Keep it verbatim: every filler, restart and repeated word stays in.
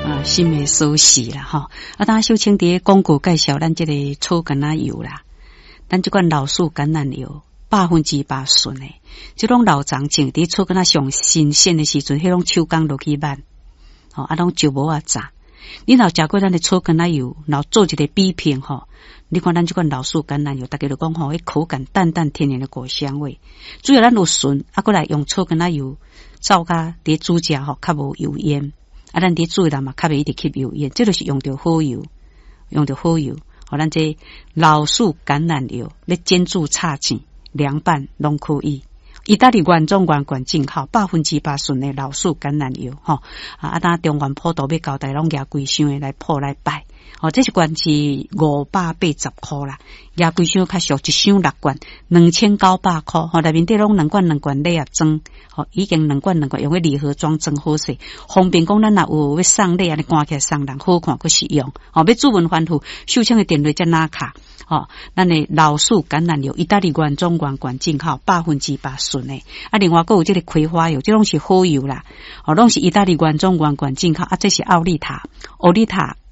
啊，心的所喜啦吼。啊，当小青伫广告介绍咱这个草橄榄油啦，咱这款老树橄榄油百分之百纯的，这种老长青伫草橄榄上新鲜的时阵，迄种手工落去挽，吼啊，拢就无啊炸。你若食过咱的草橄榄油，然后做一个比拼吼，你看咱这款老树橄榄油，大家就讲吼，迄口感淡淡天然的果香味。主要咱有纯，啊，过来用草橄榄油照甲伫煮食吼，较无油烟。啊，咱伫煮的嘛，较袂一直吸油烟，这就是用着好油，用着好油。吼，咱这老树橄榄油，咧煎煮炒糋、凉拌拢可以。意大利原装原罐进口，百分之百纯的老树橄榄油，吼啊！啊，当中原普渡要交代，拢压规箱的来铺来摆。哦，这一罐是五百八十块啦，压规箱较俗，一箱六罐，两千九百块。吼，内面底拢两罐两罐礼盒装，吼，已经两罐两罐用个礼盒装装好势，方便讲咱若有要送礼安尼赶起来送人，好看佫实用。吼，要主文欢富，秀清的电话才拿卡。吼，咱的老树橄榄油，意大利原装原罐进口，百分之百纯的。啊，另外佫有这个葵花油，这拢是好油啦。哦，拢是意大利原装原罐进口。啊，这是奥利塔，奥利塔